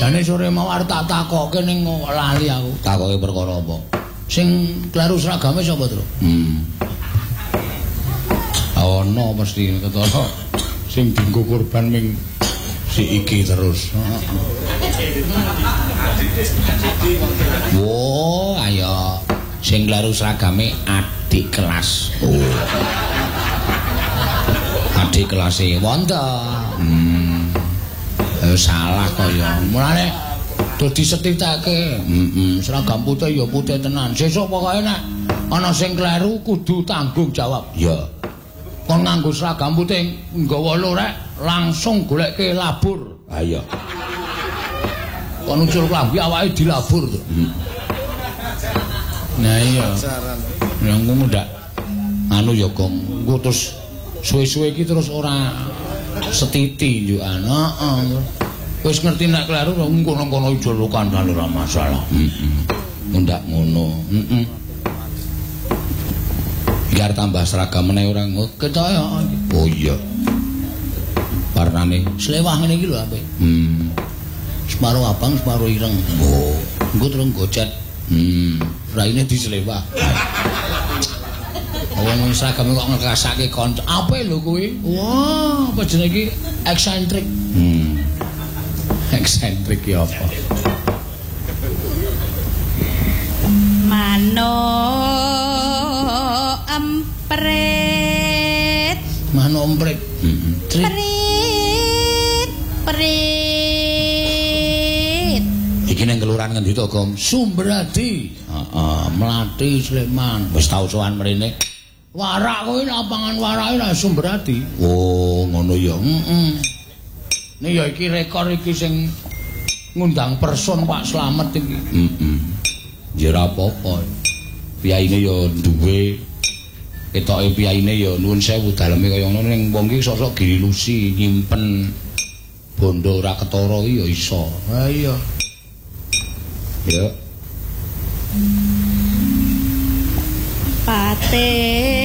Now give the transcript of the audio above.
Jane sore mau arep tak takokke ning lali aku. Takoke perkara apa? Sing kleru seragame sapa, Tru? Ono mesti ketara sing dienggo kurban ming si iki terus. Wo, ayo sing kleru seragame adik kelas. Oh. Adik kelas wonten. Salah kaya. Mulane do disetitake. Seragam putih ya putih tenan. Sesuk pokoke nek ana sing kleru kudu tanggung jawab. Ya. Kon nganggo seragam putih nggawa lorek langsung goleke labur. Ha iya. Kon ucul klambi awake dilabur to. Nah iya. Yang ngono ndak anu ya Gong. Engko terus suwe-suwe iki terus ora setiti njukan. Heeh. Wis ngerti nek kleru ngono-ngono ijol kandhane ora masalah. Ndak ngono. Biar tambah seragam meneh ora kecaya. Oh iya. Warnane slewah ngene iki lho apik. Separo abang, separo ireng. Oh, engko terus gocet. Raine dislewah. Wong seragam kok ngekasake kanca. Apik lho kuwi. Wah, apa jenenge iki eksentrik. Eksentrik ya apa? Mano empret. Mano empret. Prit. Iki ning kelurahan ngendi to, Gong? Sumberadi. Heeh, Mlati Sleman. Wis tau sowan mrene. Warak kowe lapangan warake lah Sumberadi. Oh, ngono ya. Nih ya iki rekor iki sing ngundang person Pak Slamet iki. Ya ora apa-apa. Piyaine ya duwe ketoke piyaine ya nuwun sewu daleme kaya ngono ning wong iki sosok girilusi nyimpen bondo ora ketara ya iso. Ha iya. Ya. Pate